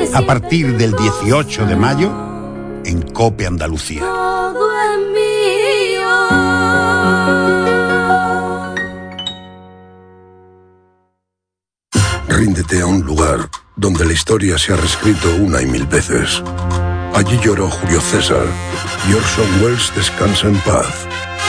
A partir del 18 de mayo, en COPE Andalucía. Todo es mío. Ríndete a un lugar donde la historia se ha reescrito una y mil veces. Allí lloró Julio César y Orson Welles descansa en paz.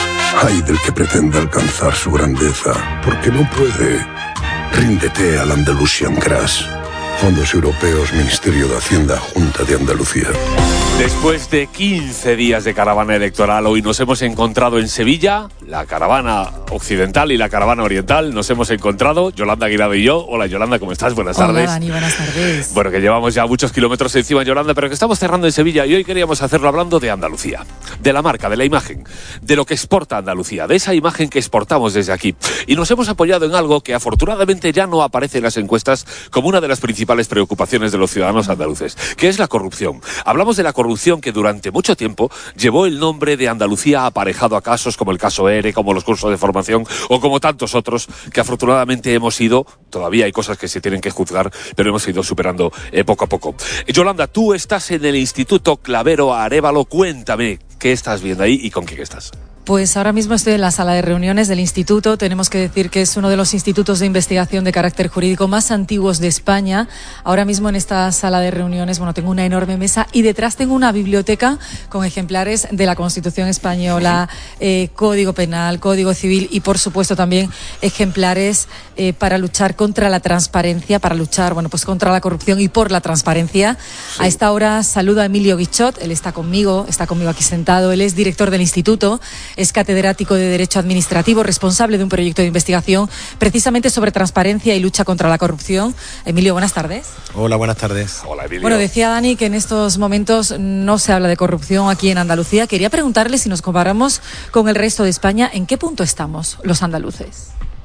Ay del que pretenda alcanzar su grandeza, porque no puede. Ríndete al Andalusian Crash. Fondos Europeos, Ministerio de Hacienda, Junta de Andalucía. Después de 15 días de caravana electoral, hoy nos hemos encontrado en Sevilla, la caravana occidental y la caravana oriental. Nos hemos encontrado, Yolanda Guirado y yo. Hola Yolanda, ¿cómo estás? Buenas tardes. Hola Dani, buenas tardes. Bueno, que llevamos ya muchos kilómetros encima, Yolanda, pero que estamos cerrando en Sevilla y hoy queríamos hacerlo hablando de Andalucía, de la marca, de la imagen, de lo que exporta Andalucía, de esa imagen que exportamos desde aquí. Y nos hemos apoyado en algo que afortunadamente ya no aparece en las encuestas como una de las principales preocupaciones de los ciudadanos andaluces, que es la corrupción. Hablamos de la corrupción que durante mucho tiempo llevó el nombre de Andalucía aparejado a casos como el caso ERE, como los cursos de formación o como tantos otros que afortunadamente hemos ido, todavía hay cosas que se tienen que juzgar, pero hemos ido superando poco a poco. Yolanda, tú estás en el Instituto Clavero Arévalo, cuéntame qué estás viendo ahí y con quién estás. Pues ahora mismo estoy en la sala de reuniones del instituto. Tenemos que decir que es uno de los institutos de investigación de carácter jurídico más antiguos de España. Ahora mismo en esta sala de reuniones, tengo una enorme mesa y detrás tengo una biblioteca con ejemplares de la Constitución Española, Código Penal, Código Civil y por supuesto también ejemplares para luchar contra la transparencia, para luchar, contra la corrupción y por la transparencia. Sí. A esta hora saludo a Emilio Guichot, él está conmigo aquí sentado, él es director del instituto. Es catedrático de Derecho Administrativo, responsable de un proyecto de investigación precisamente sobre transparencia y lucha contra la corrupción. Emilio, buenas tardes. Hola, buenas tardes. Hola, Emilio. Bueno, decía Dani que en estos momentos no se habla de corrupción aquí en Andalucía. Quería preguntarle, si nos comparamos con el resto de España, ¿en qué punto estamos los andaluces?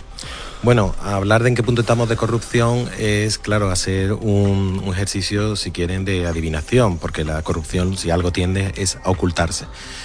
Bueno, hablar de en qué punto estamos de corrupción es, claro, hacer un ejercicio, si quieren, de adivinación, porque la corrupción, si algo tiende, es a ocultarse.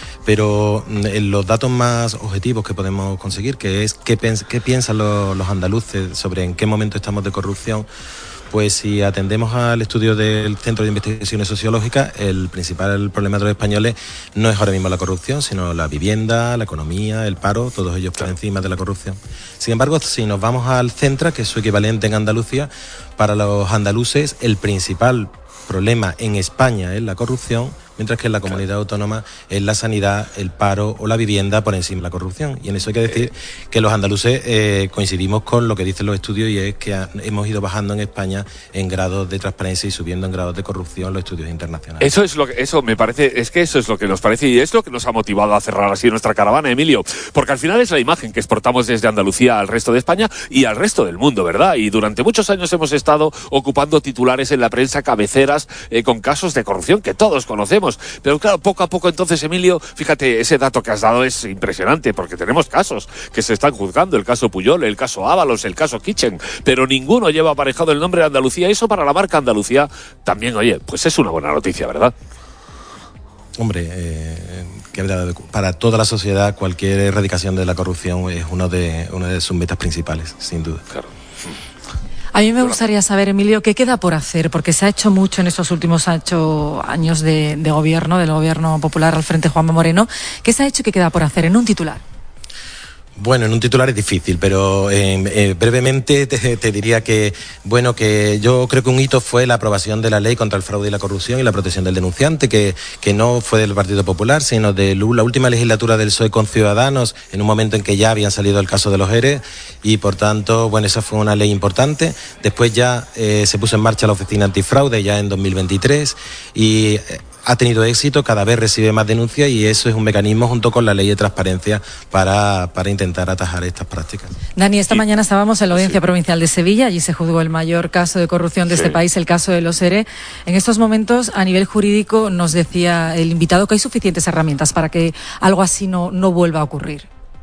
Pero los datos más objetivos que podemos conseguir, que es qué piensan los andaluces sobre en qué momento estamos de corrupción, pues si atendemos al estudio del Centro de Investigaciones Sociológicas, el principal problema de los españoles no es ahora mismo la corrupción, sino la vivienda, la economía, el paro, todos ellos por encima de la corrupción. Sin embargo, si nos vamos al Centra, que es su equivalente en Andalucía, para los andaluces el principal problema en España es la corrupción, mientras que en la comunidad autónoma es la sanidad, el paro o la vivienda por encima de la corrupción. Y en eso hay que decir que los andaluces coincidimos con lo que dicen los estudios, y es que hemos ido bajando en España en grados de transparencia y subiendo en grados de corrupción los estudios internacionales. Eso me parece, es que eso es lo que nos parece y es lo que nos ha motivado a cerrar así nuestra caravana, Emilio, porque al final es la imagen que exportamos desde Andalucía al resto de España y al resto del mundo, ¿verdad? Y durante muchos años hemos estado ocupando titulares en la prensa, cabeceras con casos de corrupción que todos conocemos. Pero claro, poco a poco entonces, Emilio, fíjate, ese dato que has dado es impresionante, porque tenemos casos que se están juzgando, el caso Puyol, el caso Ábalos, el caso Kitchen, pero ninguno lleva aparejado el nombre de Andalucía. Eso para la marca Andalucía también, oye, pues es una buena noticia, ¿verdad? Hombre, para toda la sociedad cualquier erradicación de la corrupción es una de sus metas principales, sin duda. Claro. A mí me gustaría saber, Emilio, ¿qué queda por hacer? Porque se ha hecho mucho en estos últimos años de gobierno, del gobierno popular al frente de Juanma Moreno. ¿Qué se ha hecho y qué queda por hacer en un titular? Bueno, en un titular es difícil, pero brevemente te diría que yo creo que un hito fue la aprobación de la ley contra el fraude y la corrupción y la protección del denunciante, que no fue del Partido Popular, sino de la última legislatura del PSOE con Ciudadanos, en un momento en que ya habían salido el caso de los ERE, y por tanto, esa fue una ley importante. Después ya se puso en marcha la Oficina Antifraude ya en 2023 y ha tenido éxito, cada vez recibe más denuncias y eso es un mecanismo junto con la ley de transparencia para intentar atajar estas prácticas. Dani, esta mañana estábamos en la Audiencia Provincial de Sevilla, allí se juzgó el mayor caso de corrupción de este país, el caso de los ERE. En estos momentos, a nivel jurídico, nos decía el invitado que hay suficientes herramientas para que algo así no vuelva a ocurrir.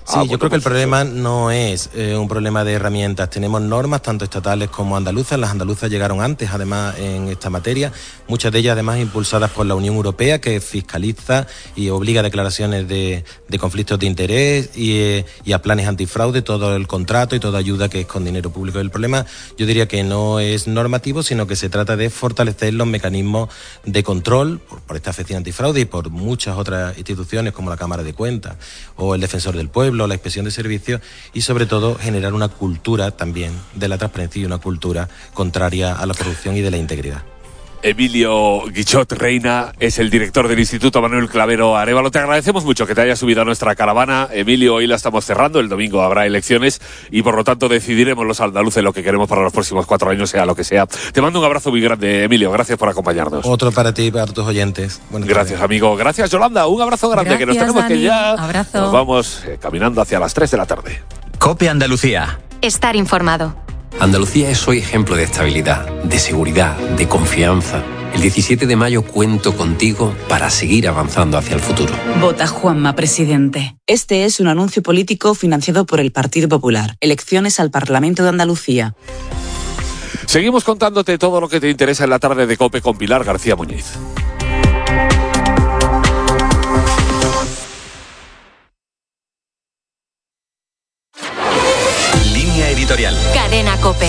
Sí, yo creo que el problema no es un problema de herramientas. Tenemos normas tanto estatales como andaluzas. Las andaluzas llegaron antes, además, en esta materia. Muchas de ellas, además, impulsadas por la Unión Europea, que fiscaliza y obliga a declaraciones de conflictos de interés y a planes antifraude, todo el contrato y toda ayuda que es con dinero público. El problema, yo diría que no es normativo, sino que se trata de fortalecer los mecanismos de control por esta oficina antifraude y por muchas otras instituciones como la Cámara de Cuentas o el Defensor del Pueblo, la Inspección de Servicios, y sobre todo generar una cultura también de la transparencia y una cultura contraria a la corrupción y de la integridad. Emilio Guichot Reina es el director del Instituto Manuel Clavero Arévalo. Te agradecemos mucho que te hayas subido a nuestra caravana. Emilio, hoy la estamos cerrando, el domingo habrá elecciones y por lo tanto decidiremos los andaluces lo que queremos para los próximos 4 años, sea lo que sea. Te mando un abrazo muy grande, Emilio, gracias por acompañarnos. Otro para ti y para tus oyentes. Gracias, amigo. Gracias, Yolanda, un abrazo grande. Gracias, que nos tenemos Dani. que ya Abrazo. nos vamos caminando hacia las 3 de la tarde. COPE Andalucía. Estar informado. Andalucía es hoy ejemplo de estabilidad, de seguridad, de confianza. El 17 de mayo cuento contigo para seguir avanzando hacia el futuro. Vota Juanma, presidente. Este es un anuncio político financiado por el Partido Popular. Elecciones al Parlamento de Andalucía. Seguimos contándote todo lo que te interesa en la tarde de COPE con Pilar García Muñiz. Línea editorial. Cadena COPE.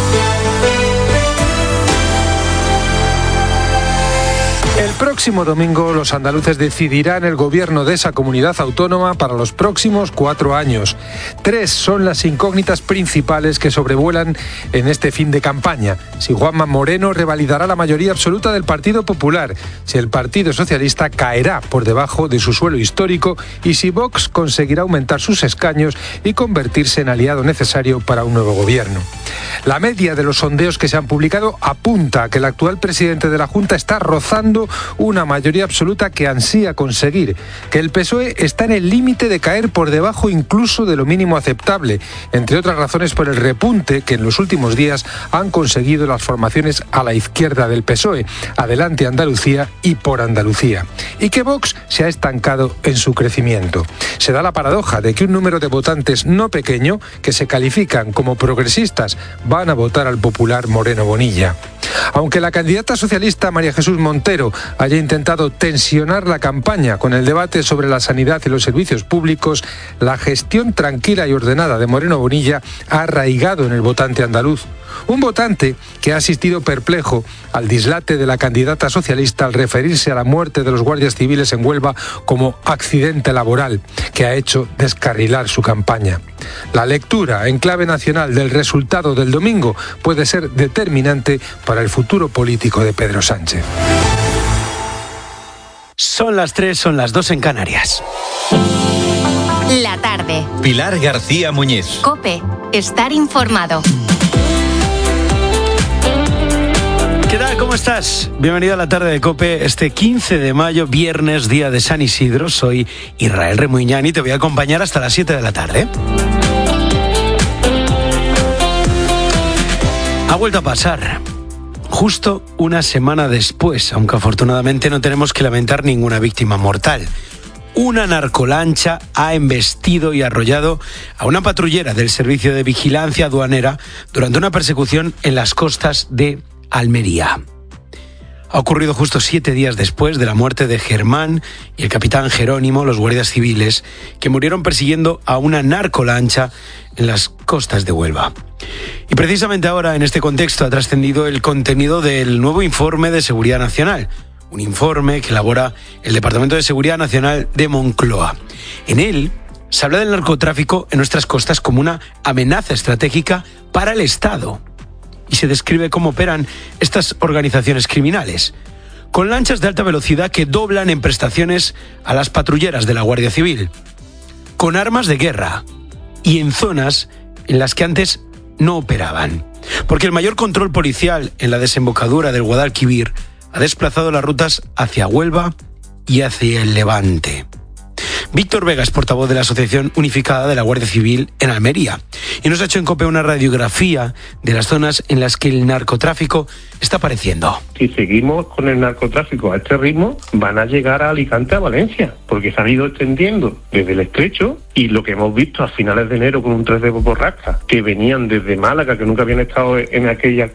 El próximo domingo los andaluces decidirán el gobierno de esa comunidad autónoma para los próximos 4 años. 3 son las incógnitas principales que sobrevuelan en este fin de campaña. Si Juanma Moreno revalidará la mayoría absoluta del Partido Popular, si el Partido Socialista caerá por debajo de su suelo histórico y si Vox conseguirá aumentar sus escaños y convertirse en aliado necesario para un nuevo gobierno. La media de los sondeos que se han publicado apunta a que el actual presidente de la Junta está rozando una mayoría absoluta que ansía conseguir, que el PSOE está en el límite de caer por debajo incluso de lo mínimo aceptable, entre otras razones por el repunte que en los últimos días han conseguido las formaciones a la izquierda del PSOE, Adelante Andalucía y Por Andalucía, y que Vox se ha estancado en su crecimiento. Se da la paradoja de que un número de votantes no pequeño, que se califican como progresistas, van a votar al popular Moreno Bonilla. Aunque la candidata socialista María Jesús Montero haya intentado tensionar la campaña con el debate sobre la sanidad y los servicios públicos, la gestión tranquila y ordenada de Moreno Bonilla ha arraigado en el votante andaluz. Un votante que ha asistido perplejo al dislate de la candidata socialista al referirse a la muerte de los guardias civiles en Huelva como accidente laboral, que ha hecho descarrilar su campaña. La lectura en clave nacional del resultado del domingo puede ser determinante para el futuro político de Pedro Sánchez. Son las 3, son las 2 en Canarias. La tarde. Pilar García Muñiz. COPE. Estar informado. ¿Qué tal? ¿Cómo estás? Bienvenido a la tarde de COPE, este 15 de mayo, viernes, día de San Isidro. Soy Israel Remuñán y te voy a acompañar hasta las 7 de la tarde. Ha vuelto a pasar, justo una semana después, aunque afortunadamente no tenemos que lamentar ninguna víctima mortal. Una narcolancha ha embestido y arrollado a una patrullera del Servicio de Vigilancia Aduanera durante una persecución en las costas de Almería. Ha ocurrido justo 7 días después de la muerte de Germán y el capitán Jerónimo, los guardias civiles, que murieron persiguiendo a una narcolancha en las costas de Huelva. Y precisamente ahora, en este contexto, ha trascendido el contenido del nuevo informe de Seguridad Nacional, un informe que elabora el Departamento de Seguridad Nacional de Moncloa. En él se habla del narcotráfico en nuestras costas como una amenaza estratégica para el Estado. Y se describe cómo operan estas organizaciones criminales, con lanchas de alta velocidad que doblan en prestaciones a las patrulleras de la Guardia Civil, con armas de guerra y en zonas en las que antes no operaban. Porque el mayor control policial en la desembocadura del Guadalquivir ha desplazado las rutas hacia Huelva y hacia el Levante. Víctor Vega es portavoz de la Asociación Unificada de la Guardia Civil en Almería y nos ha hecho en COPE una radiografía de las zonas en las que el narcotráfico está apareciendo. Si seguimos con el narcotráfico a este ritmo, van a llegar a Alicante, a Valencia, porque se han ido extendiendo desde el Estrecho, y lo que hemos visto a finales de enero con un 3 de borrasca, que venían desde Málaga, que nunca habían estado en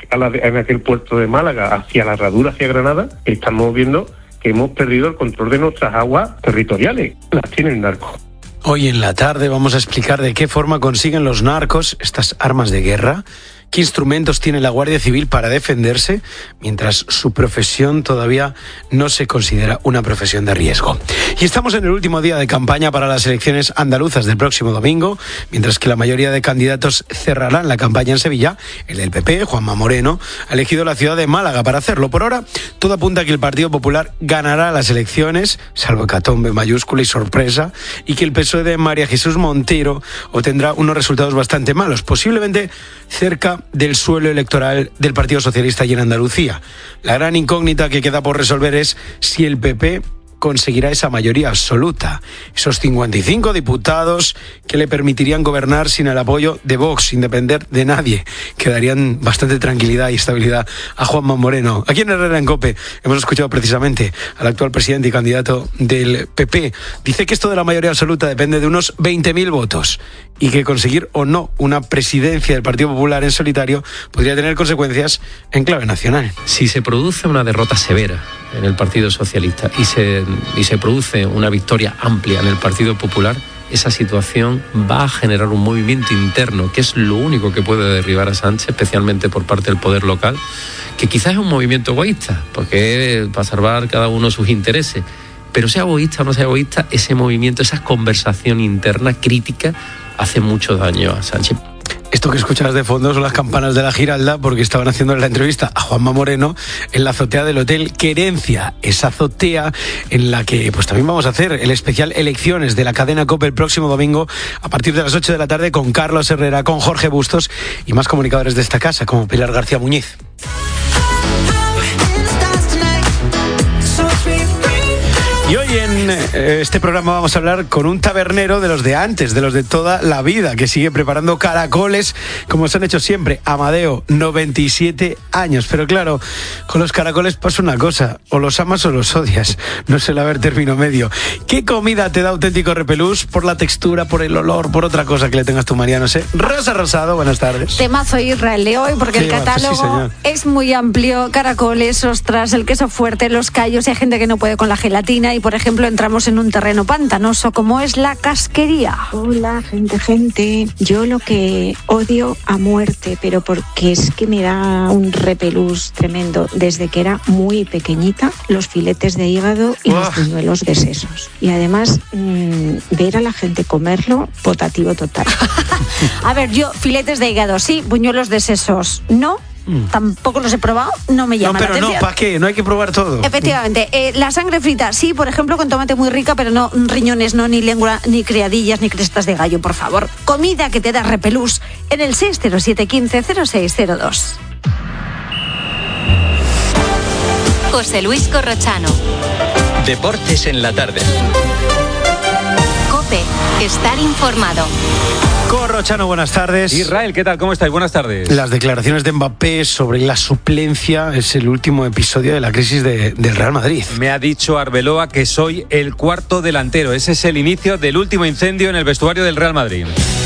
aquel puerto de Málaga, hacia la Herradura, hacia Granada, estamos viendo que hemos perdido el control de nuestras aguas territoriales. Las tiene el narco. Hoy en la tarde vamos a explicar de qué forma consiguen los narcos estas armas de guerra, qué instrumentos tiene la Guardia Civil para defenderse, mientras su profesión todavía no se considera una profesión de riesgo. Y estamos en el último día de campaña para las elecciones andaluzas del próximo domingo, mientras que la mayoría de candidatos cerrarán la campaña en Sevilla. El del PP, Juanma Moreno, ha elegido la ciudad de Málaga para hacerlo. Por ahora, todo apunta a que el Partido Popular ganará las elecciones, salvo hecatombe mayúscula y sorpresa, y que el PSOE de María Jesús Montero obtendrá unos resultados bastante malos, posiblemente cerca del suelo electoral del Partido Socialista y en Andalucía. La gran incógnita que queda por resolver es si el PP conseguirá esa mayoría absoluta, esos 55 diputados que le permitirían gobernar sin el apoyo de Vox, sin depender de nadie, que darían bastante tranquilidad y estabilidad a Juanma Moreno. Aquí en Herrera en COPE hemos escuchado precisamente al actual presidente y candidato del PP. Dice que esto de la mayoría absoluta depende de unos 20.000 votos y que conseguir o no una presidencia del Partido Popular en solitario podría tener consecuencias en clave nacional. Si se produce una derrota severa en el Partido Socialista y se produce una victoria amplia en el Partido Popular, esa situación va a generar un movimiento interno, que es lo único que puede derribar a Sánchez, especialmente por parte del poder local, que quizás es un movimiento egoísta, porque es para salvar cada uno sus intereses. Pero sea egoísta o no sea egoísta, ese movimiento, esa conversación interna crítica hace mucho daño a Sánchez. Esto que escuchas de fondo son las campanas de la Giralda, porque estaban haciendo la entrevista a Juanma Moreno en la azotea del Hotel Querencia, esa azotea en la que pues también vamos a hacer el especial Elecciones de la cadena COPE el próximo domingo a partir de las 8 de la tarde con Carlos Herrera, con Jorge Bustos y más comunicadores de esta casa como Pilar García Muñiz. Y hoy en este programa vamos a hablar con un tabernero de los de antes, de los de toda la vida, que sigue preparando caracoles como se han hecho siempre. Amadeo, 97 años. Pero claro, con los caracoles pasa una cosa, o los amas o los odias. No suele haber término medio. ¿Qué comida te da auténtico repelús? Por la textura, por el olor, por otra cosa que le tengas tú, María, no sé. Rosa Rosado, buenas tardes. Temazo Israel de hoy, porque el catálogo es muy amplio. Caracoles, ostras, el queso fuerte, los callos, y hay gente que no puede con la gelatina. Y, por ejemplo, entramos en un terreno pantanoso como es la casquería. Hola, gente. Yo lo que odio a muerte, pero porque es que me da un repelús tremendo desde que era muy pequeñita, los filetes de hígado y los buñuelos de sesos. Y además, ver a la gente comerlo, potativo total. A ver, yo filetes de hígado sí, buñuelos de sesos no. Tampoco los he probado, no me llama la atención. No, ¿para qué? No hay que probar todo. Efectivamente, la sangre frita, sí, por ejemplo, con tomate muy rica, pero no riñones, no, ni lengua, ni criadillas, ni crestas de gallo, por favor. Comida que te da repelús en el 607 15 0602. José Luis Corrochano. Deportes en la tarde. COPE, estar informado. Corrochano, buenas tardes. Israel, ¿qué tal? ¿Cómo estáis? Buenas tardes. Las declaraciones de Mbappé sobre la suplencia es el último episodio de la crisis del Real Madrid. Me ha dicho Arbeloa que soy el cuarto delantero. Ese es el inicio del último incendio en el vestuario del Real Madrid.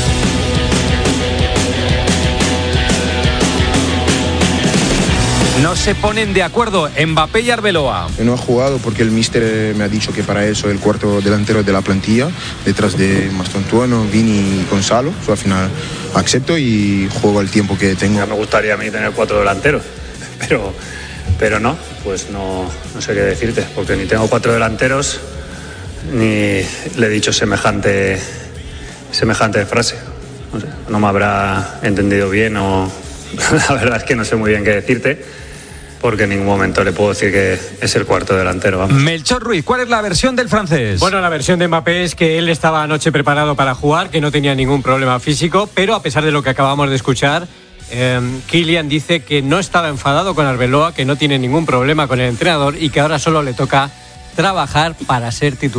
No se ponen de acuerdo Mbappé y Arbeloa. No ha jugado porque el míster me ha dicho que para él soy el cuarto delantero de la plantilla, detrás de Mastantuono, Vini y Gonzalo. Al final acepto y juego el tiempo que tengo. Ya me gustaría a mí tener 4 delanteros, pero no, pues no sé qué decirte, porque ni tengo 4 delanteros, ni le he dicho semejante frase. No me habrá entendido bien o la verdad es que no sé muy bien qué decirte. Porque en ningún momento le puedo decir que es el cuarto delantero. Vamos. Melchor Ruiz, ¿cuál es la versión del francés? Bueno, la versión de Mbappé es que él estaba anoche preparado para jugar, que no tenía ningún problema físico, pero a pesar de lo que acabamos de escuchar, Kylian dice que no estaba enfadado con Arbeloa, que no tiene ningún problema con el entrenador y que ahora solo le toca trabajar para ser titular.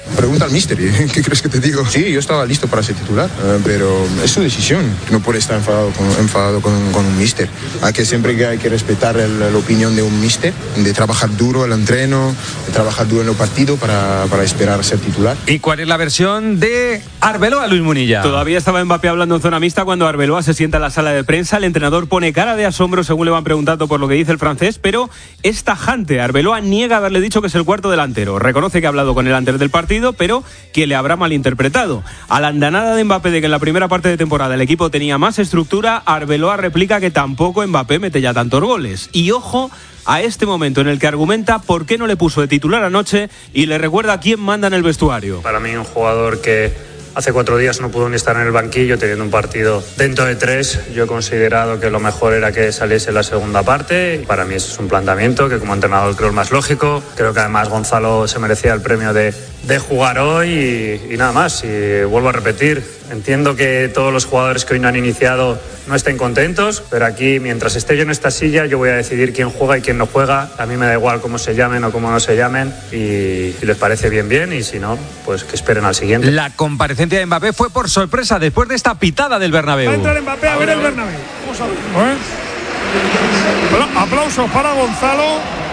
Pregunta al míster, ¿qué crees que te digo? Sí, yo estaba listo para ser titular, pero es su decisión. No puede estar enfadado con un míster. Siempre hay que respetar la opinión de un míster, de trabajar duro el entreno, de trabajar duro en los partidos para esperar a ser titular. ¿Y cuál es la versión de Arbeloa, Luis Munilla? Todavía estaba Mbappé hablando en zona mixta cuando Arbeloa se sienta en la sala de prensa. El entrenador pone cara de asombro según le van preguntando por lo que dice el francés, pero es tajante. Arbeloa niega haberle dicho que es el cuarto delantero. Reconoce que ha hablado con él antes del partido, pero que le habrá malinterpretado. A la andanada de Mbappé de que en la primera parte de temporada el equipo tenía más estructura, Arbeloa replica que tampoco Mbappé mete ya tantos goles. Y ojo a este momento en el que argumenta por qué no le puso de titular anoche y le recuerda quién manda en el vestuario. Para mí un jugador que hace 4 días no pudo ni estar en el banquillo teniendo un partido dentro de 3. Yo he considerado que lo mejor era que saliese la segunda parte. Y para mí ese es un planteamiento que como entrenador creo el más lógico. Creo que además Gonzalo se merecía el premio de jugar hoy y nada más. Y vuelvo a repetir, entiendo que todos los jugadores que hoy no han iniciado no estén contentos, pero aquí mientras esté yo en esta silla yo voy a decidir quién juega y quién no juega. A mí me da igual cómo se llamen o cómo no se llamen y si les parece bien y si no, pues que esperen al siguiente. La comparecencia de Mbappé fue por sorpresa después de esta pitada del Bernabéu. Va a entrar Mbappé a ver el Bernabéu. Vamos a verlo, aplausos para Gonzalo.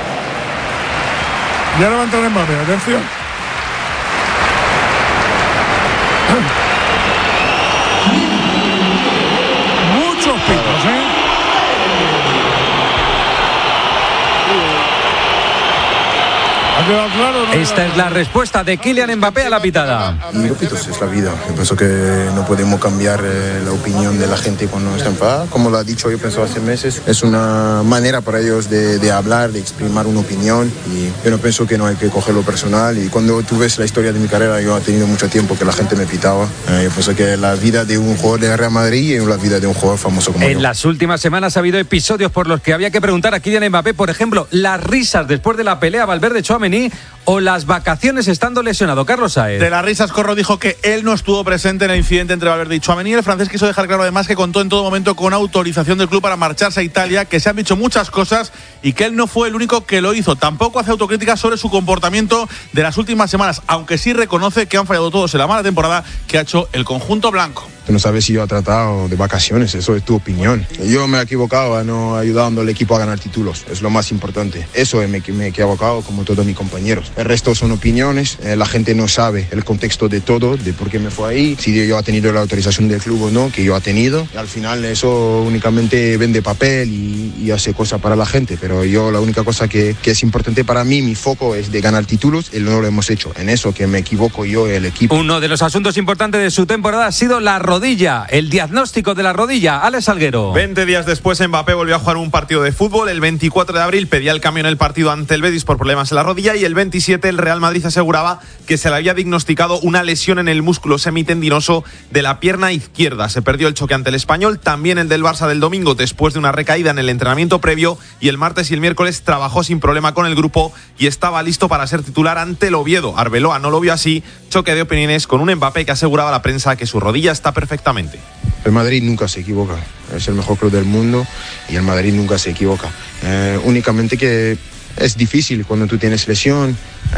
Y ahora va a entrar Mbappé, atención. Muchos pitos, Esta es la respuesta de Kylian Mbappé a la pitada. Y los pitos es la vida. Yo pienso que no podemos cambiar la opinión de la gente cuando está enfadada. Como lo ha dicho yo pienso hace meses, es una manera para ellos de hablar, de exprimir una opinión y yo no pienso que no hay que cogerlo personal y cuando tú ves la historia de mi carrera yo he tenido mucho tiempo que la gente me pitaba. Yo pienso que la vida de un jugador de Real Madrid es la vida de un jugador famoso como yo. En las últimas semanas ha habido episodios por los que había que preguntar a Kylian Mbappé, por ejemplo, las risas después de la pelea Valverde-Tchouaméni o las vacaciones estando lesionado. Carlos Saez. De las risas, Corro dijo que él no estuvo presente en el incidente entre Valverde y Tchouaméni. El francés quiso dejar claro además que contó en todo momento con autorización del club para marcharse a Italia, que se han dicho muchas cosas y que él no fue el único que lo hizo. Tampoco hace autocrítica sobre su comportamiento de las últimas semanas, aunque sí reconoce que han fallado todos en la mala temporada que ha hecho el conjunto blanco. Tú no sabes si yo he tratado de vacaciones, eso es tu opinión. Yo me he equivocado no ayudando al equipo a ganar títulos, es lo más importante. Eso me he equivocado como todos mis compañeros. El resto son opiniones, la gente no sabe el contexto de todo, de por qué me fue ahí, si yo he tenido la autorización del club o no, que yo he tenido. Y al final eso únicamente vende papel y hace cosas para la gente, pero yo la única cosa que es importante para mí, mi foco es de ganar títulos y no lo hemos hecho. En eso que me equivoco yo y el equipo. Uno de los asuntos importantes de su temporada ha sido la rodilla, el diagnóstico de la rodilla. Alex Salguero. 20 días después Mbappé volvió a jugar un partido de fútbol. El 24 de abril pedía el cambio en el partido ante el Betis por problemas en la rodilla y el 27 el Real Madrid aseguraba que se le había diagnosticado una lesión en el músculo semitendinoso de la pierna izquierda. Se perdió el choque ante el Español, también el del Barça del domingo después de una recaída en el entrenamiento previo y el martes y el miércoles trabajó sin problema con el grupo y estaba listo para ser titular ante el Oviedo. Arbeloa no lo vio así, choque de opiniones con un Mbappé que aseguraba a la prensa que su rodilla está perfectamente. El Madrid nunca se equivoca, es el mejor club del mundo y el Madrid nunca se equivoca. Únicamente que es difícil cuando tú tienes lesión.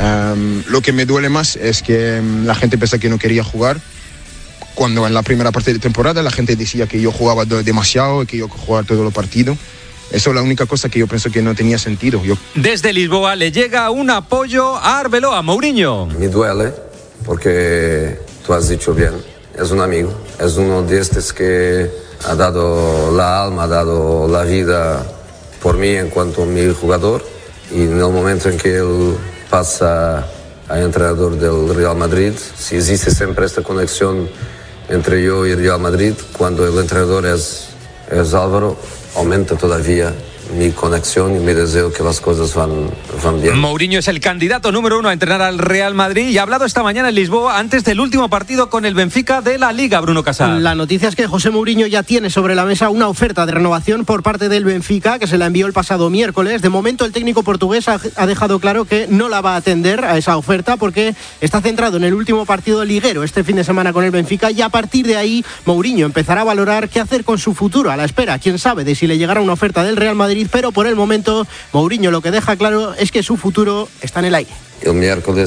Lo que me duele más es que la gente piensa que no quería jugar. Cuando en la primera parte de temporada la gente decía que yo jugaba demasiado y que yo jugaba todos los partidos. Eso es la única cosa que yo pienso que no tenía sentido. Desde Lisboa le llega un apoyo a Arbeloa, Mourinho. Me duele porque tú has dicho bien, es un amigo, es uno de estos que ha dado la alma, ha dado la vida por mí en cuanto a mi jugador y en el momento en que él pasa a entrenador del Real Madrid, si existe siempre esta conexión entre yo y el Real Madrid, cuando el entrenador es Álvaro, aumenta todavía mi conexión y mi deseo que las cosas van bien. Mourinho es el candidato número 1 a entrenar al Real Madrid y ha hablado esta mañana en Lisboa antes del último partido con el Benfica de la Liga, Bruno Casal. La noticia es que José Mourinho ya tiene sobre la mesa una oferta de renovación por parte del Benfica que se la envió el pasado miércoles. De momento el técnico portugués ha dejado claro que no la va a atender a esa oferta porque está centrado en el último partido liguero este fin de semana con el Benfica y a partir de ahí Mourinho empezará a valorar qué hacer con su futuro a la espera, quién sabe, de si le llegará una oferta del Real Madrid, pero por el momento Mourinho lo que deja claro es que su futuro está en el aire. El miércoles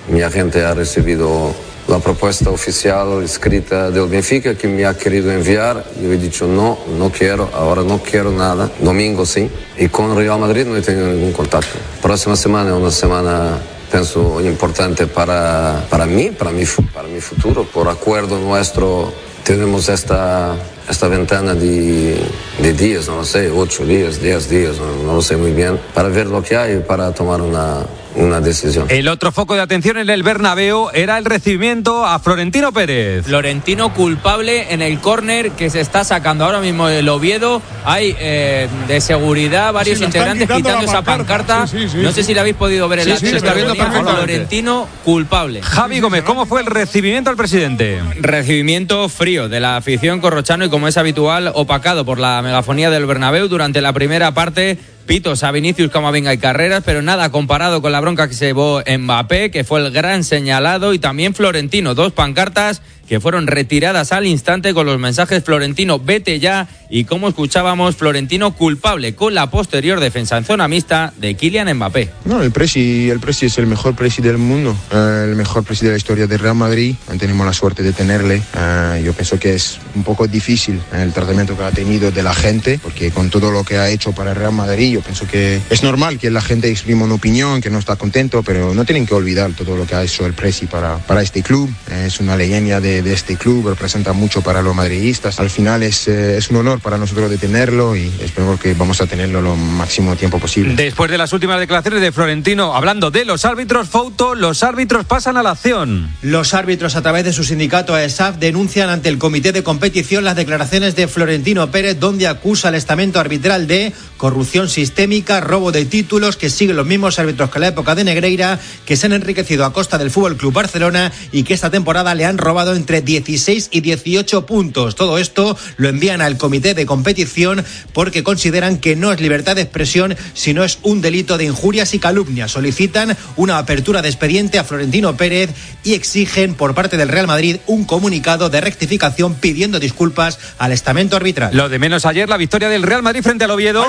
Mi agente ha recibido la propuesta oficial escrita del Benfica que me ha querido enviar. Yo he dicho no quiero, ahora no quiero nada. Domingo sí. Y con Real Madrid no he tenido ningún contacto. Próxima semana es una semana, pienso, importante para mí, para mi futuro. Por acuerdo nuestro tenemos esta ventana de días, no lo sé, 8 días, 10 días, no lo sé muy bien, para ver lo que hay y para tomar una decisión. El otro foco de atención en el Bernabéu era el recibimiento a Florentino Pérez. Florentino culpable en el córner que se está sacando ahora mismo el Oviedo. Hay de seguridad varios integrantes quitando esa pancarta. Sí. No sé si la habéis podido ver en la tele. Se está viendo perfectamente. Florentino culpable. Javi Gómez, ¿cómo fue el recibimiento al presidente? Recibimiento frío de la afición corrochano y, como es habitual, opacado por la megafonía del Bernabéu durante la primera parte. Pitos a Vinicius, Camavinga y Carreras, pero nada comparado con la bronca que se llevó Mbappé, que fue el gran señalado, y también Florentino. 2 pancartas que fueron retiradas al instante con los mensajes Florentino, vete ya, y como escuchábamos, Florentino culpable con la posterior defensa en zona mixta de Kylian Mbappé. No, el Presi es el mejor Presi del mundo, el mejor Presi de la historia del Real Madrid. Tenemos la suerte de tenerle. Yo pienso que es un poco difícil el tratamiento que ha tenido de la gente, porque con todo lo que ha hecho para el Real Madrid, yo pienso que es normal que la gente exprima una opinión, que no está contento, pero no tienen que olvidar todo lo que ha hecho el Presi para este club. Es una leyenda de este club, representa mucho para los madridistas. Al final es un honor para nosotros de tenerlo, y espero que vamos a tenerlo lo máximo tiempo posible. Después de las últimas declaraciones de Florentino, hablando de los árbitros, Fouto, los árbitros pasan a la acción. Los árbitros, a través de su sindicato AESAF, denuncian ante el comité de competición las declaraciones de Florentino Pérez, donde acusa al estamento arbitral de corrupción sistémica, robo de títulos, que siguen los mismos árbitros que en la época de Negreira, que se han enriquecido a costa del FC Barcelona y que esta temporada le han robado entre 16 y 18 puntos. Todo esto lo envían al comité de competición porque consideran que no es libertad de expresión, sino es un delito de injurias y calumnias. Solicitan una apertura de expediente a Florentino Pérez y exigen por parte del Real Madrid un comunicado de rectificación pidiendo disculpas al estamento arbitral. Lo de menos ayer, la victoria del Real Madrid frente al Oviedo.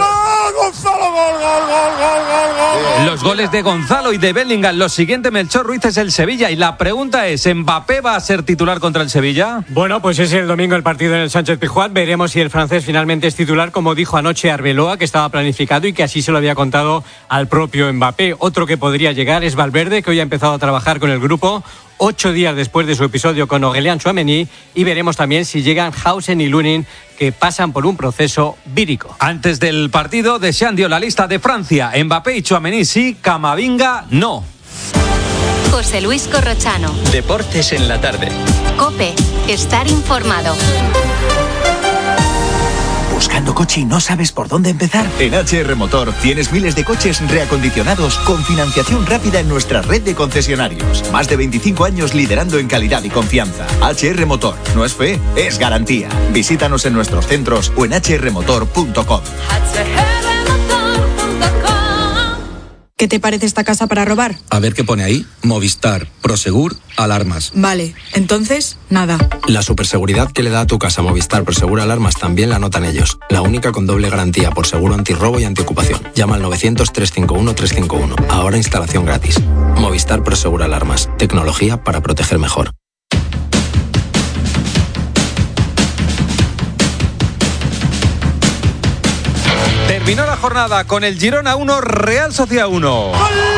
Gonzalo, gol. Los goles de Gonzalo y de Bellingham. Lo siguiente, Melchor Ruiz, es el Sevilla. Y la pregunta es, ¿Mbappé va a ser titular contra el Sevilla? Bueno, pues es el domingo el partido en el Sánchez-Pizjuán. Veremos si el francés finalmente es titular, como dijo anoche Arbeloa, que estaba planificado y que así se lo había contado al propio Mbappé. Otro que podría llegar es Valverde, que hoy ha empezado a trabajar con el grupo 8 días después de su episodio con Aurélien Tchouaméni, y veremos también si llegan Hausen y Lunin, que pasan por un proceso vírico. Antes del partido, Deschamps dio la lista de Francia. Mbappé y Tchouaméni sí, Camavinga no. José Luis Corrochano. Deportes en la tarde. COPE. Estar informado. ¿Buscando coche y no sabes por dónde empezar? En HR Motor tienes miles de coches reacondicionados con financiación rápida en nuestra red de concesionarios. Más de 25 años liderando en calidad y confianza. HR Motor. No es fe, es garantía. Visítanos en nuestros centros o en hrmotor.com. ¿Qué te parece esta casa para robar? A ver qué pone ahí. Movistar, Prosegur, alarmas. Vale, entonces, nada. La superseguridad que le da a tu casa Movistar Prosegur Alarmas también la notan ellos. La única con doble garantía por seguro antirrobo y antiocupación. Llama al 900-351-351. Ahora instalación gratis. Movistar Prosegur Alarmas. Tecnología para proteger mejor. Terminó la jornada con el Girona 1, Real Sociedad 1.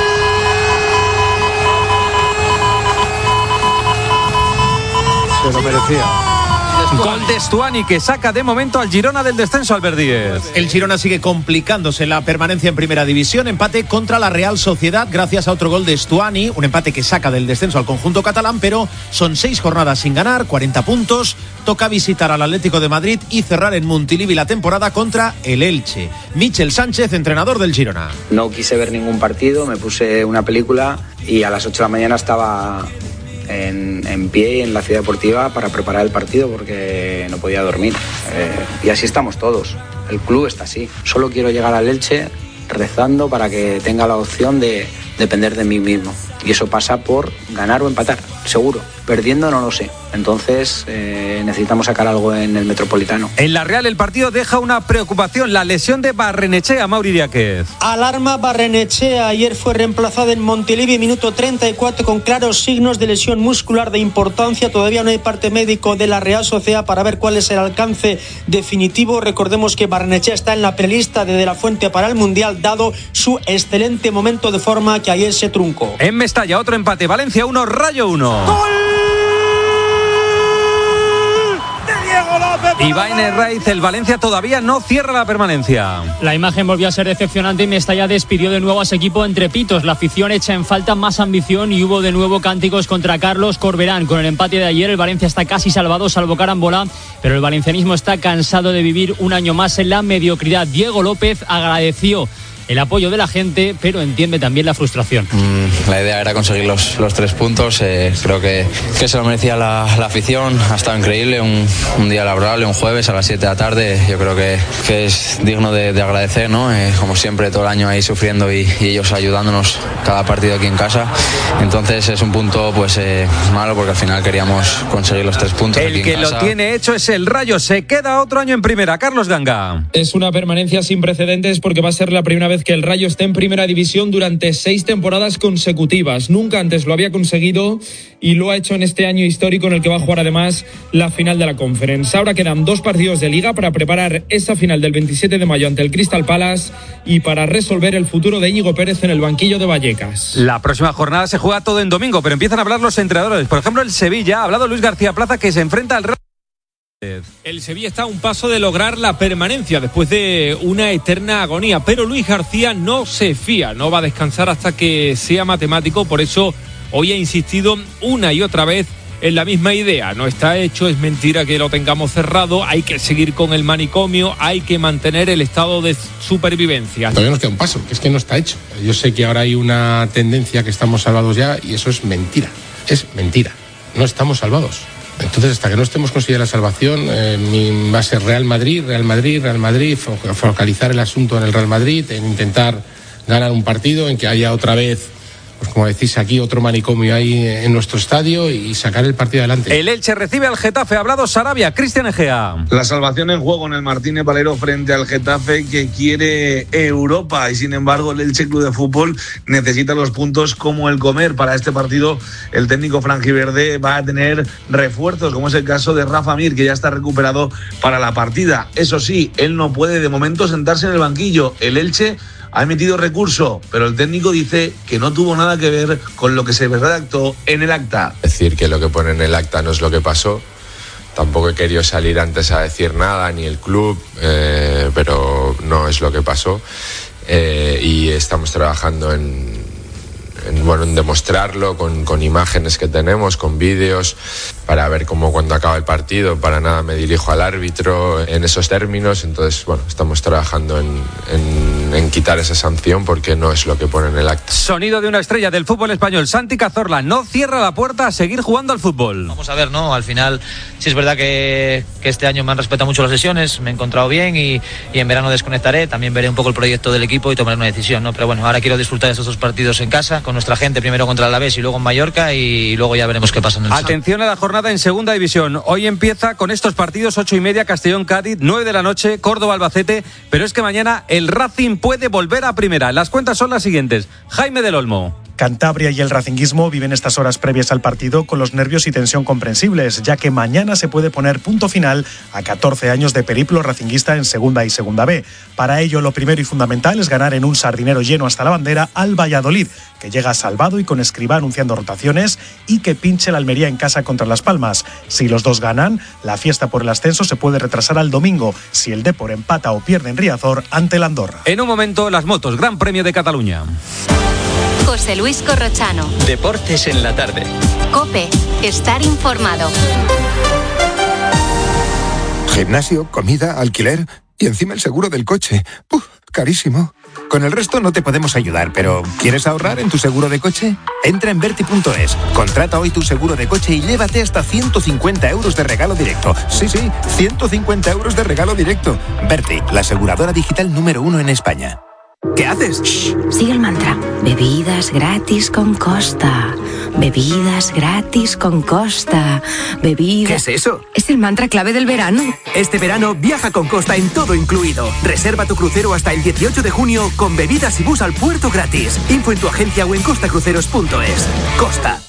Se lo merecía. Gol de Stuani, que saca de momento al Girona del descenso, Albert Díez. El Girona sigue complicándose la permanencia en primera división. Empate contra la Real Sociedad gracias a otro gol de Stuani. Un empate que saca del descenso al conjunto catalán, pero son 6 jornadas sin ganar, 40 puntos. Toca visitar al Atlético de Madrid y cerrar en Montilivi la temporada contra el Elche. Michel Sánchez, entrenador del Girona. No quise ver ningún partido, me puse una película y a las 8 de la mañana estaba en pie en la ciudad deportiva para preparar el partido porque no podía dormir. Y así estamos todos. El club está así. Solo quiero llegar al Elche rezando para que tenga la opción de depender de mí mismo. Y eso pasa por ganar o empatar. seguro. Perdiendo no lo sé. Entonces necesitamos sacar algo en el Metropolitano. En la Real el partido deja una preocupación, la lesión de Barrenechea, Mauri Diáquez. Alarma Barrenechea, ayer fue reemplazado en Montilivi, minuto 34, con claros signos de lesión muscular de importancia. Todavía no hay parte médico de la Real Sociedad para ver cuál es el alcance definitivo. Recordemos que Barrenechea está en la prelista de la Fuente para el Mundial, dado su excelente momento de forma que ayer se truncó. En Mestalla, otro empate, Valencia 1, Rayo 1. ¡Gol! Iván Herraiz, el Valencia todavía no cierra la permanencia. La imagen volvió a ser decepcionante y Mestalla despidió de nuevo a su equipo entre pitos. La afición echa en falta más ambición y hubo de nuevo cánticos contra Carlos Corberán. Con el empate de ayer el Valencia está casi salvado, salvo carambola, pero el valencianismo está cansado de vivir un año más en la mediocridad. Diego López agradeció el apoyo de la gente, pero entiende también la frustración. La idea era conseguir los 3 puntos. Creo que se lo merecía la afición. Ha estado increíble, un día laborable, un jueves a las 7 de la tarde. Yo creo que es digno de agradecer, ¿no? Como siempre, todo el año ahí sufriendo y ellos ayudándonos cada partido aquí en casa. Entonces es un punto pues malo, porque al final queríamos conseguir los 3 puntos. El aquí que en casa. lo tiene hecho es el Rayo. Se queda otro año en primera. Carlos Ganga. Es una permanencia sin precedentes, porque va a ser la primera vez que el Rayo esté en primera división durante 6 temporadas consecutivas. Nunca antes lo había conseguido y lo ha hecho en este año histórico en el que va a jugar además la final de la Conference. Ahora quedan 2 partidos de Liga para preparar esa final del 27 de mayo ante el Crystal Palace y para resolver el futuro de Íñigo Pérez en el banquillo de Vallecas. La próxima jornada se juega todo en domingo, pero empiezan a hablar los entrenadores. Por ejemplo, el Sevilla, ha hablado Luis García Plaza, que se enfrenta al Real. El Sevilla está a un paso de lograr la permanencia después de una eterna agonía, pero Luis García no se fía, no va a descansar hasta que sea matemático. Por eso hoy ha insistido una y otra vez en la misma idea. No está hecho, es mentira que lo tengamos cerrado, hay que seguir con el manicomio, hay que mantener el estado de supervivencia. Todavía nos queda un paso, que es que no está hecho. Yo sé que ahora hay una tendencia que estamos salvados ya, y eso es mentira, no estamos salvados. Entonces, hasta que no estemos consiguiendo la salvación, va a ser Real Madrid, focalizar el asunto en el Real Madrid, en intentar ganar un partido, en que haya otra vez, pues como decís aquí, otro manicomio ahí en nuestro estadio y sacar el partido adelante. El Elche recibe al Getafe, ha hablado Sarabia, Cristian Egea. La salvación en juego en el Martínez Valero frente al Getafe, que quiere Europa, y sin embargo el Elche Club de Fútbol necesita los puntos como el comer. Para este partido el técnico franjiverde va a tener refuerzos, como es el caso de Rafa Mir, que ya está recuperado para la partida. Eso sí, él no puede de momento sentarse en el banquillo. El Elche ha emitido recurso, pero el técnico dice que no tuvo nada que ver con lo que se redactó en el acta. Decir que lo que pone en el acta no es lo que pasó. Tampoco he querido salir antes a decir nada, ni el club, pero no es lo que pasó. Y estamos trabajando en demostrarlo con imágenes que tenemos, con vídeos, para ver cómo cuando acaba el partido. Para nada me dirijo al árbitro en esos términos. Entonces, estamos trabajando en quitar esa sanción, porque no es lo que pone en el acta. Sonido de una estrella del fútbol español, Santi Cazorla, no cierra la puerta a seguir jugando al fútbol. Vamos a ver, ¿no? Al final, sí es verdad que este año me han respetado mucho las lesiones, me he encontrado bien y en verano desconectaré, también veré un poco el proyecto del equipo y tomaré una decisión, ¿no? Pero bueno, ahora quiero disfrutar de estos 2 partidos en casa, con nuestra gente, primero contra el Alavés y luego en Mallorca, y luego ya veremos qué pasa en el sábado. Atención a la jornada en segunda división. Hoy empieza con estos partidos: 8:30 Castellón-Cádiz, 9 de la noche Córdoba-Albacete, pero es que mañana el Racing puede volver a primera. Las cuentas son las siguientes. Jaime del Olmo. Cantabria y el racinguismo viven estas horas previas al partido con los nervios y tensión comprensibles, ya que mañana se puede poner punto final a 14 años de periplo racinguista en Segunda y Segunda B. Para ello, lo primero y fundamental es ganar en un sardinero lleno hasta la bandera al Valladolid, que llega salvado y con Escribá anunciando rotaciones, y que pinche la Almería en casa contra Las Palmas. Si los dos ganan, la fiesta por el ascenso se puede retrasar al domingo, si el Depor empata o pierde en Riazor ante el Andorra. En un momento, las motos, Gran Premio de Cataluña. José Luis Corrochano. Deportes en la tarde. COPE. Estar informado. Gimnasio, comida, alquiler y encima el seguro del coche. Carísimo. Con el resto no te podemos ayudar, pero ¿quieres ahorrar en tu seguro de coche? Entra en Verti.es, contrata hoy tu seguro de coche y llévate hasta 150 euros de regalo directo. Sí, 150 euros de regalo directo. Verti, la aseguradora digital número 1 en España. ¿Qué haces? Shh, sigue el mantra. Bebidas gratis con Costa. Bebidas gratis con Costa. Bebidas... ¿Qué es eso? Es el mantra clave del verano. Este verano viaja con Costa en todo incluido. Reserva tu crucero hasta el 18 de junio con bebidas y bus al puerto gratis. Info en tu agencia o en costacruceros.es. Costa.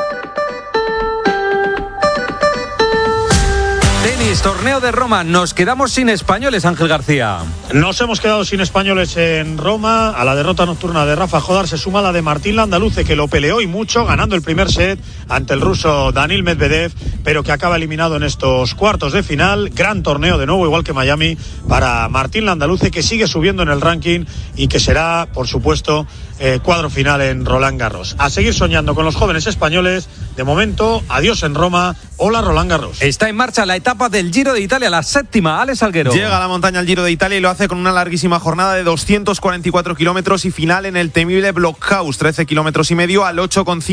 Tenis, torneo de Roma. Nos quedamos sin españoles, Ángel García. Nos hemos quedado sin españoles en Roma. A la derrota nocturna de Rafa Jodar se suma la de Martín Landaluce, que lo peleó y mucho, ganando el primer set ante el ruso Daniil Medvedev, pero que acaba eliminado en estos cuartos de final. Gran torneo de nuevo, igual que Miami, para Martín Landaluce, que sigue subiendo en el ranking y que será, por supuesto, cuadro final en Roland Garros. A seguir soñando con los jóvenes españoles. De momento, adiós en Roma. Hola, Roland Garros. Está en marcha la etapa del Giro de Italia, la séptima. Alex Salguero. Llega a la montaña el Giro de Italia y lo hace con una larguísima jornada de 244 kilómetros y final en el temible Blockhaus, 13 kilómetros y medio al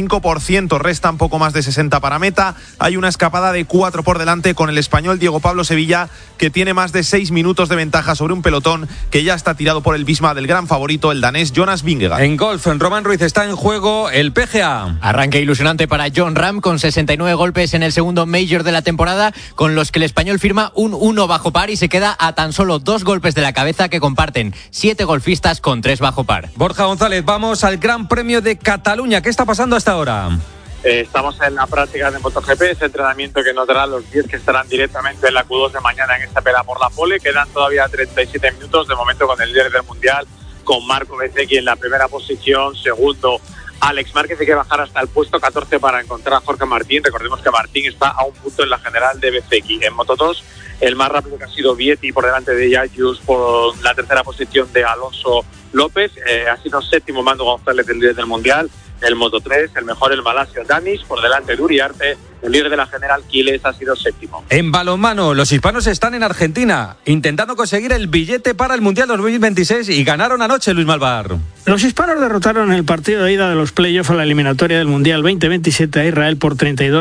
8,5%. Restan poco más de 60 para meta. Hay una escapada de 4 por delante con el español Diego Pablo Sevilla, que tiene más de 6 minutos de ventaja sobre un pelotón que ya está tirado por el Visma del gran favorito, el danés Jonas Vingegaard. En golf, Román Ruiz, está en juego el PGA. Arranque ilusionante para Jon Rahm con 69 golpes en el segundo Major de la temporada, con los que el español firma un 1 bajo par y se queda a tan solo 2 golpes de la cabeza que comparten 7 golfistas con 3 bajo par. Borja González, vamos al Gran Premio de Cataluña. ¿Qué está pasando hasta ahora? Estamos en la práctica de MotoGP, ese entrenamiento que nos dará los 10 que estarán directamente en la Q2 de mañana en esta pelea por la pole. Quedan todavía 37 minutos de momento con el líder del mundial, con Marco Bezzecchi en la primera posición, segundo Alex Márquez. Hay que bajar hasta el puesto 14 para encontrar a Jorge Martín. Recordemos que Martín está a un punto en la general de Bezzecchi. En Moto2, el más rápido que ha sido Vietti por delante de Yayus, por la tercera posición de Alonso López. Ha sido séptimo Mando González, el líder del mundial. El Moto3, el mejor, el malasio Danis, por delante de Uriarte. El líder de la general, Quiles, ha sido séptimo. En balonmano, los hispanos están en Argentina, intentando conseguir el billete para el Mundial 2026 y ganaron anoche, Luis Malvar. Los hispanos derrotaron en el partido de ida de los playoffs a la eliminatoria del Mundial 2027 a Israel por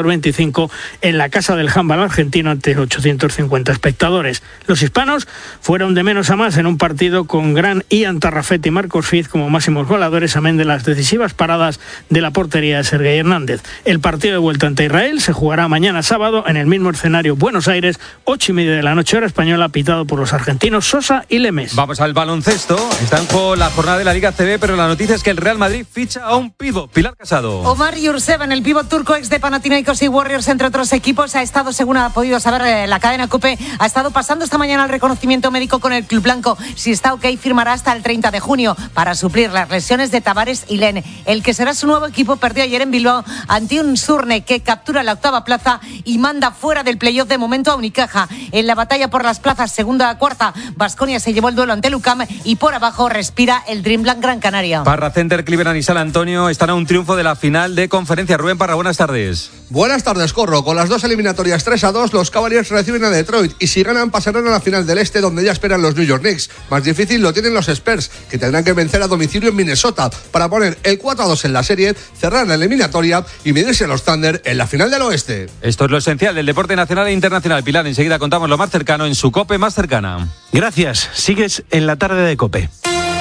32-25 en la casa del handball argentino ante 850 espectadores. Los hispanos fueron de menos a más en un partido con gran Ian Tarrafet y Marcos Fiz como máximos goleadores, amén de las decisivas paradas de la portería de Sergei Hernández. El partido de vuelta ante Israel se jugará mañana sábado en el mismo escenario, Buenos Aires, 8:30 de la noche hora española, pitado por los argentinos Sosa y Lemes. Vamos al baloncesto. Está en juego la jornada de la Liga CB, pero la noticia es que el Real Madrid ficha a un pívot, Pilar Casado. Omar Yurtseven, el pívot turco, ex de Panathinaikos y Warriors, entre otros equipos, ha estado, según ha podido saber la cadena COPE, ha estado pasando esta mañana el reconocimiento médico con el club blanco. Si está ok, firmará hasta el 30 de junio para suplir las lesiones de Tavares y Len. El que será su nuevo equipo perdió ayer en Bilbao ante un Surne que captura la octava plaza y manda fuera del playoff de momento a Unicaja. En la batalla por las plazas segunda a cuarta, Baskonia se llevó el duelo ante Lucam y por abajo respira el Dreamland Gran Canaria. Parra Center, Cleveland y San Antonio están a un triunfo de la final de conferencia. Rubén Parra, buenas tardes. Buenas tardes, Corro. Con las dos eliminatorias 3-2, los Cavaliers reciben a Detroit y si ganan pasarán a la final del Este, donde ya esperan los New York Knicks. Más difícil lo tienen los Spurs, que tendrán que vencer a domicilio en Minnesota para poner el 4-2 en la serie, cerrar la eliminatoria y medirse a los Thunder en la final del Oeste. Esto es lo esencial del deporte nacional e internacional. Pilar, enseguida contamos lo más cercano en su COPE más cercana. Gracias. Sigues en la tarde de COPE.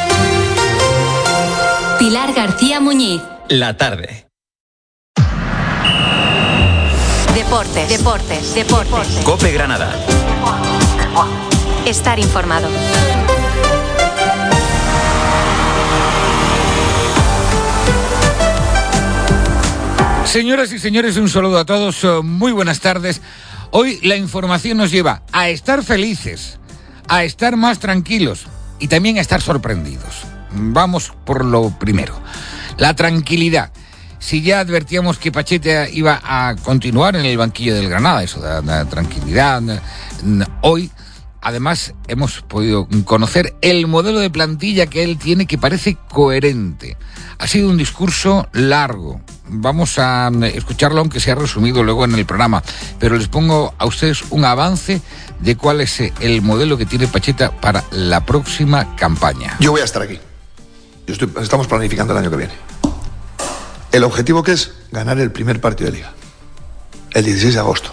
Pilar García Muñiz. La tarde. Deportes. COPE Granada. Estar informado. Señoras y señores, un saludo a todos, muy buenas tardes. Hoy la información nos lleva a estar felices, a estar más tranquilos y también a estar sorprendidos. Vamos por lo primero, la tranquilidad. Si ya advertíamos que Pacheta iba a continuar en el banquillo del Granada, eso da tranquilidad, hoy además hemos podido conocer el modelo de plantilla que él tiene, que parece coherente. Ha sido un discurso largo. Vamos a escucharlo, aunque sea resumido luego en el programa, pero les pongo a ustedes un avance de cuál es el modelo que tiene Pacheta para la próxima campaña. Yo voy a estar aquí. Estamos planificando el año que viene. El objetivo que es ganar el primer partido de Liga, el 16 de agosto.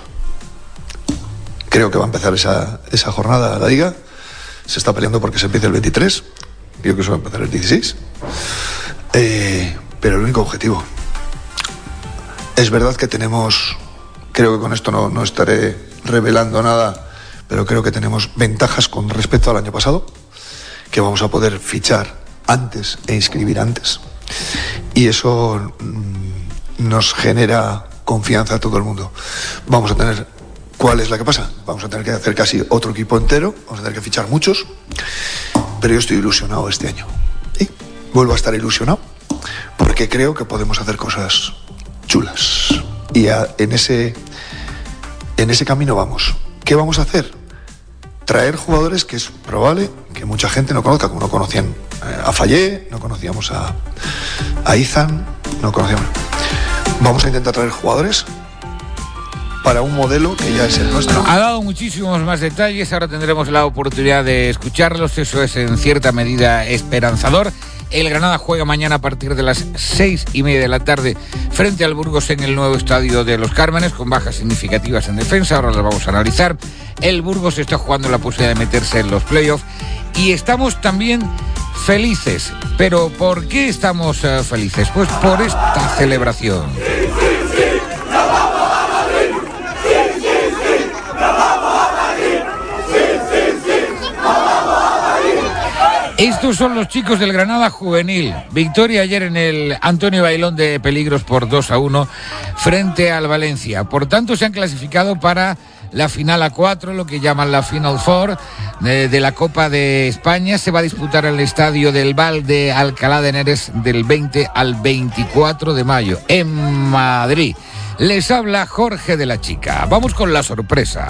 Creo que va a empezar esa jornada la Liga. Se está peleando porque se empiece el 23. Yo que eso va a empezar el 16. Pero el único objetivo. Es verdad que tenemos, creo que con esto no estaré revelando nada, pero creo que tenemos ventajas con respecto al año pasado, que vamos a poder fichar antes e inscribir antes. Y eso nos genera confianza a todo el mundo. Vamos a tener, ¿cuál es la que pasa? Vamos a tener que hacer casi otro equipo entero, vamos a tener que fichar muchos, pero yo estoy ilusionado este año. Y vuelvo a estar ilusionado porque creo que podemos hacer cosas chulas. Y en ese camino vamos. ¿Qué vamos a hacer? Traer jugadores que es probable que mucha gente no conozca, como no conocían a Fallé, no conocíamos a Izan, no conocíamos. Vamos a intentar traer jugadores para un modelo que ya es el nuestro. Ha dado muchísimos más detalles, ahora tendremos la oportunidad de escucharlos, eso es en cierta medida esperanzador. El Granada juega mañana a partir de las 6:30 de la tarde frente al Burgos en el nuevo estadio de Los Cármenes, con bajas significativas en defensa, ahora las vamos a analizar. El Burgos está jugando la posibilidad de meterse en los playoffs y estamos también felices. ¿Pero por qué estamos felices? Pues por esta celebración. Estos son los chicos del Granada juvenil. Victoria ayer en el Antonio Bailón de Peligros por 2-1 frente al Valencia. Por tanto, se han clasificado para la final A4, lo que llaman la Final Four de la Copa de España. Se va a disputar en el estadio del Val de Alcalá de Henares del 20 al 24 de mayo en Madrid. Les habla Jorge de la Chica. Vamos con la sorpresa.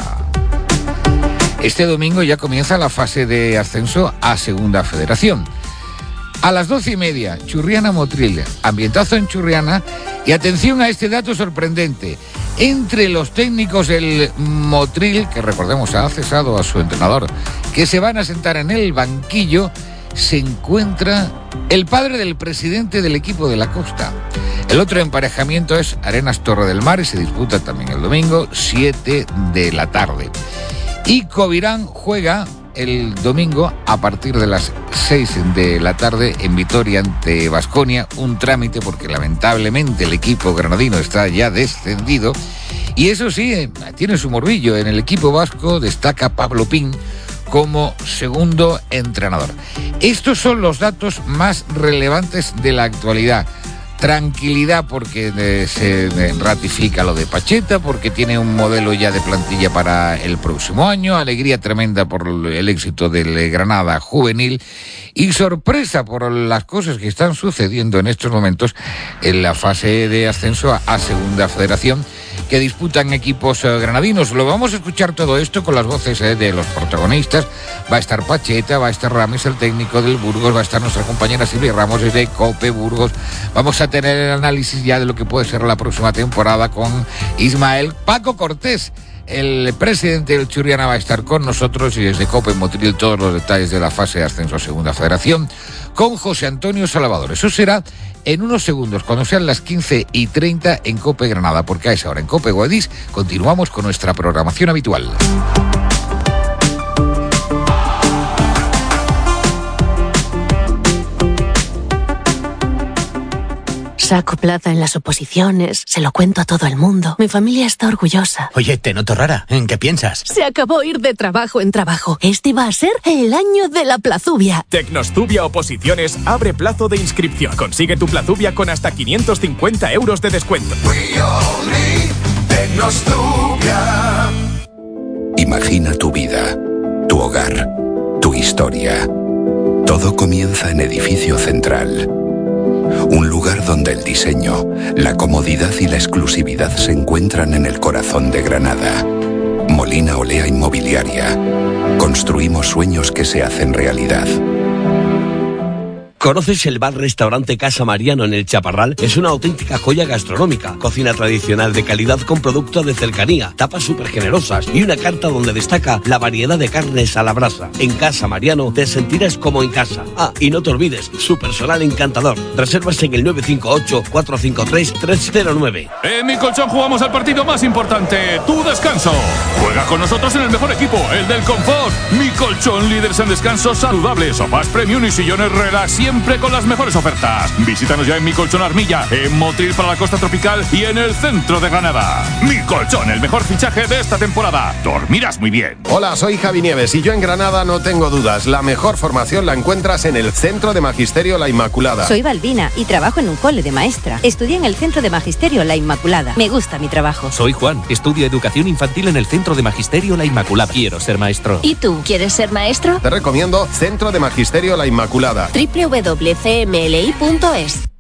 Este domingo ya comienza la fase de ascenso a Segunda Federación. A las 12:30, Churriana-Motril, ambientazo en Churriana. Y atención a este dato sorprendente. Entre los técnicos del Motril, que recordemos ha cesado a su entrenador, que se van a sentar en el banquillo, se encuentra el padre del presidente del equipo de la Costa. El otro emparejamiento es Arenas Torre del Mar y se disputa también el domingo, 7 de la tarde. Y Covirán juega el domingo a partir de las 6 de la tarde en Vitoria ante Baskonia, un trámite porque lamentablemente el equipo granadino está ya descendido. Y eso sí, tiene su morbillo. En el equipo vasco destaca Pablo Pin como segundo entrenador. Estos son los datos más relevantes de la actualidad. Tranquilidad porque se ratifica lo de Pacheta, porque tiene un modelo ya de plantilla para el próximo año, alegría tremenda por el éxito del Granada juvenil y sorpresa por las cosas que están sucediendo en estos momentos en la fase de ascenso a Segunda Federación que disputan equipos granadinos. Lo vamos a escuchar todo esto con las voces de los protagonistas. Va a estar Pacheta, va a estar Rames, el técnico del Burgos, va a estar nuestra compañera Silvia Ramos desde COPE Burgos. Vamos a tener el análisis ya de lo que puede ser la próxima temporada con Ismael. Paco Cortés, el presidente del Churriana, va a estar con nosotros y desde COPE Motril todos los detalles de la fase de ascenso a Segunda Federación con José Antonio Salvador. Eso será en unos segundos, cuando sean las 15:30 en COPE Granada, porque a esa hora en COPE Guadix continuamos con nuestra programación habitual. Saco plaza en las oposiciones, se lo cuento a todo el mundo. Mi familia está orgullosa. Oye, te noto rara. ¿En qué piensas? Se acabó ir de trabajo en trabajo. Este va a ser el año de la plazubia. Tecnostubia Oposiciones abre plazo de inscripción. Consigue tu plazubia con hasta 550 euros de descuento. Tecnostubia. Imagina tu vida, tu hogar, tu historia. Todo comienza en Edificio Central. Un lugar donde el diseño, la comodidad y la exclusividad se encuentran en el corazón de Granada. Molina Olea Inmobiliaria. Construimos sueños que se hacen realidad. ¿Conoces el bar-restaurante Casa Mariano en el Chaparral? Es una auténtica joya gastronómica. Cocina tradicional de calidad con productos de cercanía, tapas súper generosas y una carta donde destaca la variedad de carnes a la brasa. En Casa Mariano te sentirás como en casa. Ah, y no te olvides, su personal encantador. Reservas en el 958-453-309. En Mi Colchón jugamos el partido más importante, tu descanso. Juega con nosotros en el mejor equipo, el del confort. Mi Colchón, líderes en descansos saludables, sofás premium y sillones relax, siempre con las mejores ofertas. Visítanos ya en Mi Colchón Armilla, en Motril para la costa tropical y en el centro de Granada. Mi Colchón, el mejor fichaje de esta temporada. Dormirás muy bien. Hola, soy Javi Nieves y yo en Granada no tengo dudas. La mejor formación la encuentras en el Centro de Magisterio La Inmaculada. Soy Balbina y trabajo en un cole de maestra. Estudié en el Centro de Magisterio La Inmaculada. Me gusta mi trabajo. Soy Juan, estudio educación infantil en el Centro de Magisterio La Inmaculada. Quiero ser maestro. ¿Y tú, quieres ser maestro? Te recomiendo Centro de Magisterio La Inmaculada. www.cmli.es.